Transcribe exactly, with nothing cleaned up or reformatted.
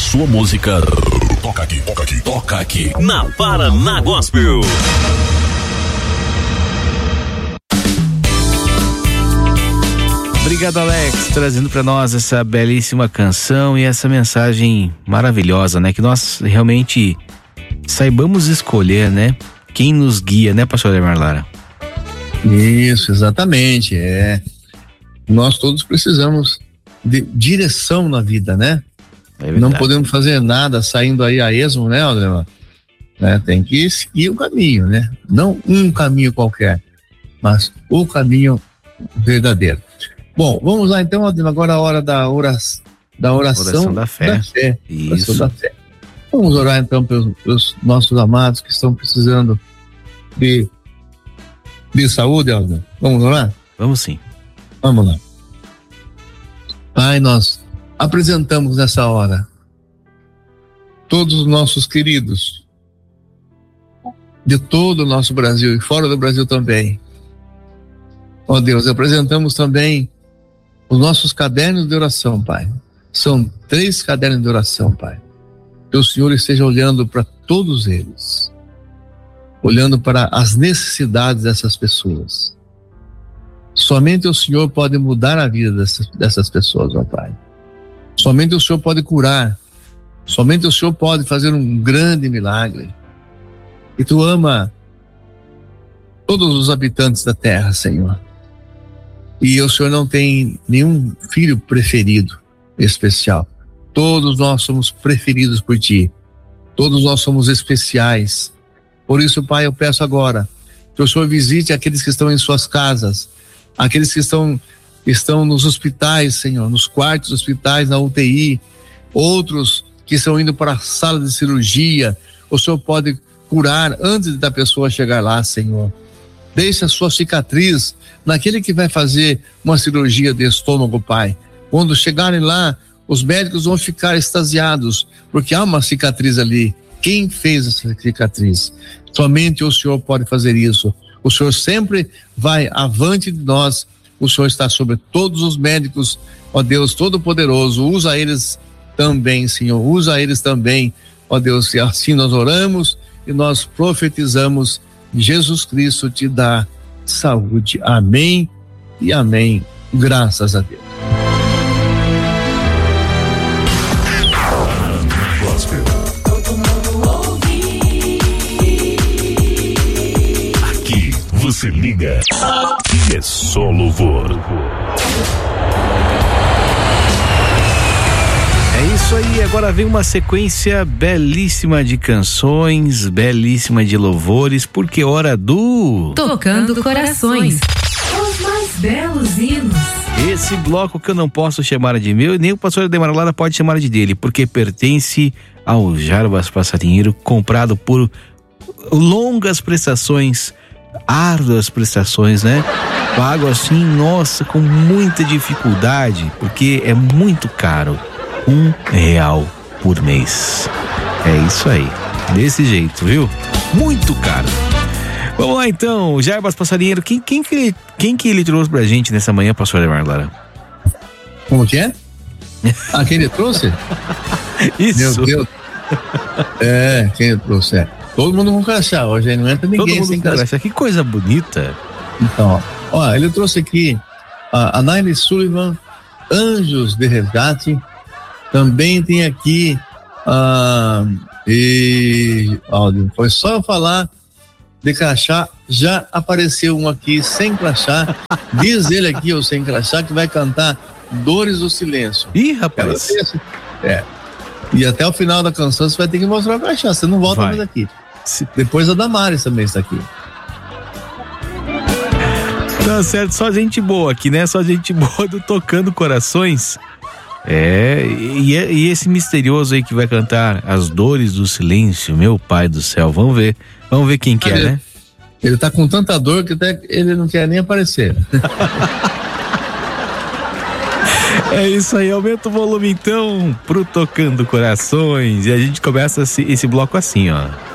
sua música toca aqui, toca aqui, toca aqui na Paraná Gospel. Obrigado, Alex, trazendo para nós essa belíssima canção e essa mensagem maravilhosa, né? Que nós realmente saibamos escolher, né? Quem nos guia, né, pastor Ademar Lara? Isso, exatamente, é. Nós todos precisamos de direção na vida, né? É não podemos fazer nada saindo aí a esmo, né, Ademar? Né? Tem que seguir o caminho, né? Não um caminho qualquer, mas o caminho verdadeiro. Bom, vamos lá então, agora a hora da oração, da oração, oração da fé. Da fé. Isso. Oração da fé. Vamos orar então pelos, pelos nossos amados que estão precisando de, de saúde, Aldo. Vamos orar? Vamos sim. Vamos lá. Pai, nós apresentamos nessa hora todos os nossos queridos de todo o nosso Brasil e fora do Brasil também. Ó Deus, apresentamos também os nossos cadernos de oração, Pai. São três cadernos de oração, Pai. Que o Senhor esteja olhando para todos eles, olhando para as necessidades dessas pessoas. Somente o Senhor pode mudar a vida dessas, dessas pessoas, ó Pai. Somente o Senhor pode curar. Somente o Senhor pode fazer um grande milagre. E Tu ama todos os habitantes da terra, Senhor. E o Senhor não tem nenhum filho preferido especial. Todos nós somos preferidos por Ti. Todos nós somos especiais. Por isso, Pai, eu peço agora que o Senhor visite aqueles que estão em suas casas, aqueles que estão, estão nos hospitais, Senhor, nos quartos dos hospitais, na U T I, outros que estão indo para a sala de cirurgia. O Senhor pode curar antes da pessoa chegar lá, Senhor. Deixe a sua cicatriz naquele que vai fazer uma cirurgia de estômago, Pai. Quando chegarem lá, os médicos vão ficar extasiados, porque há uma cicatriz ali. Quem fez essa cicatriz? Somente o Senhor pode fazer isso. O Senhor sempre vai avante de nós. O Senhor está sobre todos os médicos. Ó Deus Todo-Poderoso, usa eles também, Senhor. Usa eles também, ó Deus. E assim nós oramos e nós profetizamos. Jesus Cristo te dá saúde. Amém e amém. Graças a Deus. Aqui você liga e é só louvor. É isso aí, agora vem uma sequência belíssima de canções, belíssima de louvores, porque é hora do... Tocando Corações, os mais belos hinos. Esse bloco que eu não posso chamar de meu, nem o pastor Ademar Lara pode chamar de dele, porque pertence ao Jarbas Passarinheiro, comprado por longas prestações, árduas prestações, né? Pago assim, nossa, com muita dificuldade, porque é muito caro. Um real por mês. É isso aí. Desse jeito, viu? Muito caro. Vamos lá então, Jarbas Passarinheiro. Quem, quem, que, quem que ele trouxe pra gente nessa manhã, pastor Ademar Lara? Como que é? Ah, quem ele trouxe? Isso. Meu Deus. É, quem ele trouxe? É. Todo mundo com crachá. Hoje aí não entra ninguém. Todo mundo sem com crachá. Que coisa bonita. Então, ó, ele trouxe aqui a, a Naile Sullivan, Anjos de Resgate. Também tem aqui ah, e áudio. Foi só eu falar de crachá, já apareceu um aqui sem crachá. Diz ele aqui, o sem crachá, que vai cantar Dores do Silêncio. Ih, rapaz. É. E até o final da canção você vai ter que mostrar o crachá. Você não volta vai. mais aqui. Se... Depois a Damares também está aqui. Tá certo, só gente boa aqui, né? Só gente boa do Tocando Corações. É, e, e esse misterioso aí que vai cantar As Dores do Silêncio, meu pai do céu, vamos ver, vamos ver quem que é, né? Ele tá com tanta dor que até ele não quer nem aparecer. É isso aí, aumenta o volume então pro Tocando Corações e a gente começa esse, esse bloco assim, ó.